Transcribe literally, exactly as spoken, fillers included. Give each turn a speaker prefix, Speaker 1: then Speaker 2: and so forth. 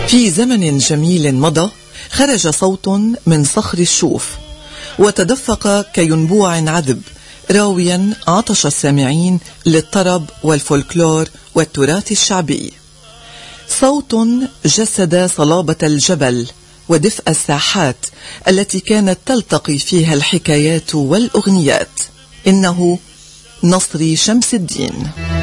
Speaker 1: في زمن جميل مضى خرج صوت من صخر الشوف وتدفق كينبوع عذب راويا عطش السامعين للطرب والفولكلور والتراث الشعبي. صوت جسد صلابة الجبل ودفء الساحات التي كانت تلتقي فيها الحكايات والأغنيات. إنه نصري شمس الدين.